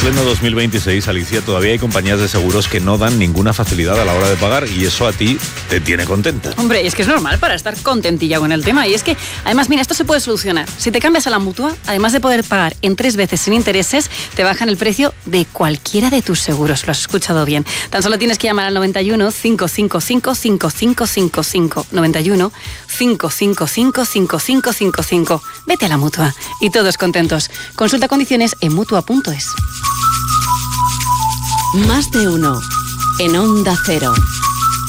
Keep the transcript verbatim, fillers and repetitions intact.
pleno dos mil veintiséis, Alicia, todavía hay compañías de seguros que no dan ninguna facilidad a la hora de pagar y eso a ti te tiene contenta. Hombre, es que es normal para estar contentilla con el tema. Y es que, además, mira, esto se puede solucionar. Si te cambias a la Mutua, además de poder pagar en tres veces sin intereses, te bajan el precio de cualquiera de tus seguros. Lo has escuchado bien. Tan solo tienes que llamar al noventa y uno, cinco cinco cinco, cinco cinco cinco cinco. noventa y uno, cinco cinco cinco, cinco cinco cinco cinco. Vete a la Mutua y todos contentos. Consulta condiciones en mutua punto es. Más de uno en Onda Cero.